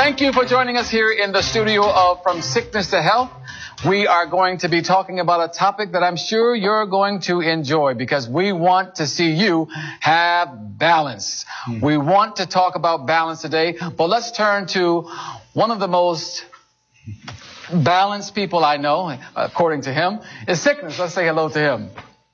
Thank you for joining us here in the studio of From Sickness to Health. We are going to be talking about a topic that I'm sure you're going to enjoy because we want to see you have balance. We want to talk about balance today, but let's turn to one of the most balanced people I know, according to him, is Sickness. Let's say hello to him.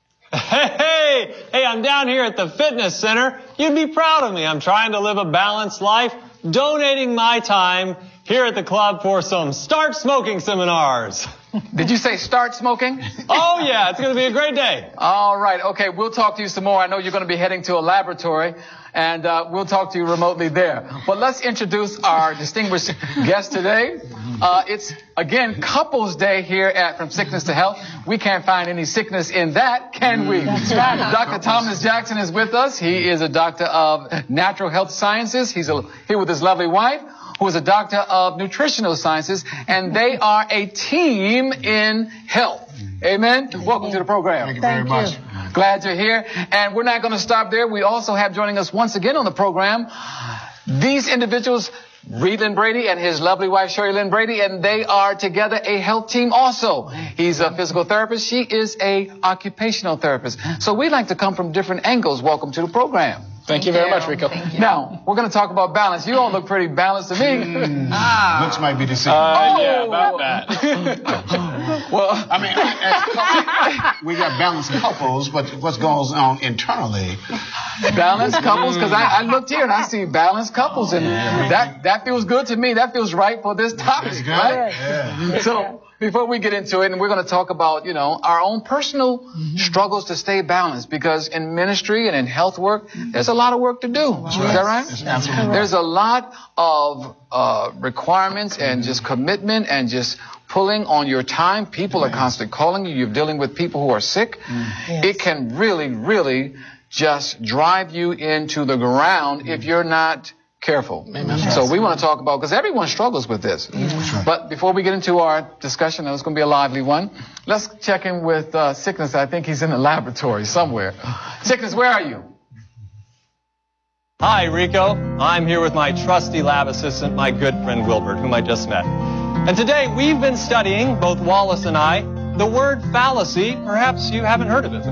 Hey, I'm down here at the fitness center. You'd be proud of me. I'm trying to live a balanced life, donating my time here at the club for some Start Smoking seminars. Did you say start smoking? Oh, yeah, it's going to be a great day. All right, okay, we'll talk to you some more. I know you're going to be heading to a laboratory, and we'll talk to you remotely there. But let's introduce our distinguished guest today. It's, again, Couples Day here at From Sickness to Health. We can't find any sickness in that, can we? That's right. Dr. Thomas Jackson is with us. He is a doctor of natural health sciences. He's here with his lovely wife, who is a doctor of nutritional sciences, and they are a team in health. Amen? Welcome to the program. Thank you very much. Glad you're here. And we're not going to stop there. We also have joining us once again on the program these individuals, Reed Lynn Brady and his lovely wife, Sherry Lynn Brady, and they are together a health team also. He's a physical therapist. She is a occupational therapist. So we like to come from different angles. Welcome to the program. Thank you very much, Rico. Now, we're going to talk about balance. You all look pretty balanced to me. Looks might be deceiving. Yeah, about that. Well, I mean, as couples, we got balanced couples, but what goes on internally? Balanced couples, because I looked here and I see balanced couples, and that feels good to me. That feels right for this topic, right? Yeah. So, before we get into it, and we're going to talk about, our own personal struggles to stay balanced, because in ministry and in health work, there's a lot of work to do. Is that right? Yes, absolutely. There's a lot of requirements and just commitment and just pulling on your time. People are constantly calling you. You're dealing with people who are sick. Yes. It can really, really just drive you into the ground if you're not careful. So we want to talk about, because everyone struggles with this. But before we get into our discussion, it's going to be a lively one, let's check in with Sickness. I think he's in the laboratory somewhere. Sickness, where are you? Hi, Rico. I'm here with my trusty lab assistant, my good friend Wilbert, whom I just met. And today we've been studying, both Wallace and I, the word fallacy. Perhaps you haven't heard of it.